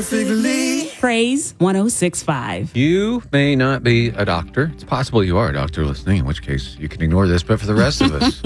perfectly. Praise 106.5. You may not be a doctor. It's possible you are a doctor listening, in which case you can ignore this. But for the rest of us,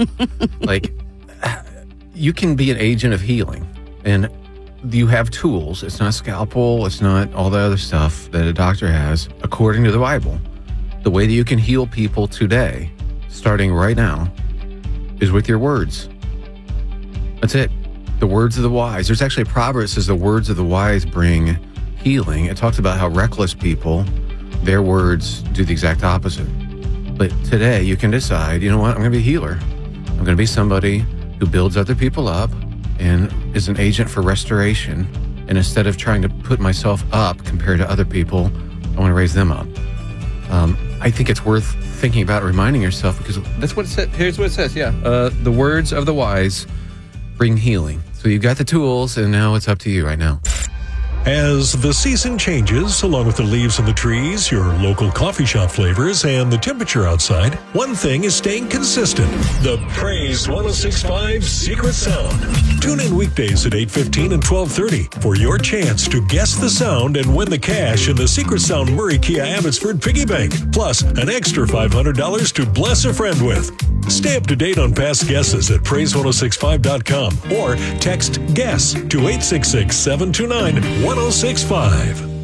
you can be an agent of healing. And you have tools. It's not a scalpel. It's not all the other stuff that a doctor has. According to the Bible, the way that you can heal people today, starting right now, is with your words. That's it. The words of the wise. There's actually a proverb that says the words of the wise bring healing. It talks about how reckless people, their words do the exact opposite. But today you can decide, you know what, I'm going to be a healer. I'm going to be somebody who builds other people up and is an agent for restoration. And instead of trying to put myself up compared to other people, I want to raise them up. I think it's worth thinking about, reminding yourself, because that's what it says. Here's what it says, the words of the wise bring healing. So you've got the tools, and now it's up to you right now. As the season changes, along with the leaves on the trees, your local coffee shop flavors, and the temperature outside, one thing is staying consistent: the Praise 106.5 Secret Sound. Tune in weekdays at 8:15 and 12:30 for your chance to guess the sound and win the cash in the Secret Sound Murray Kia Abbotsford Piggy Bank, plus an extra $500 to bless a friend with. Stay up to date on past guesses at praise1065.com or text GUESS to 866-729-1065.